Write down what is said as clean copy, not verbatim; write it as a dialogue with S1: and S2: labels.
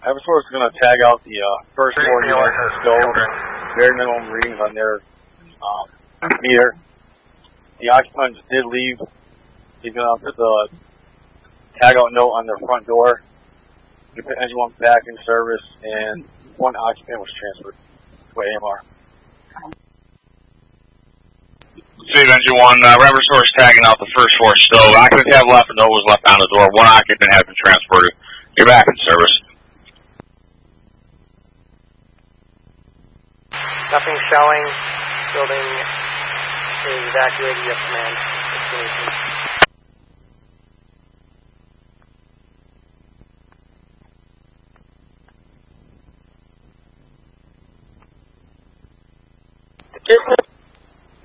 S1: Eversource is going to tag out the first floor unit stove. Bare minimum readings on their meter. The occupants did leave. He's going to put the tag out note on their front door. We put engine 1 back in service, and 1 occupant was transferred to AMR.
S2: Save engine 1, Eversource tagging out the first floor stove. Occupant have left, a note was left on the door. 1 occupant has been transported. You're back in service.
S3: Nothing showing. Building is evacuated. Yes, command. Destination.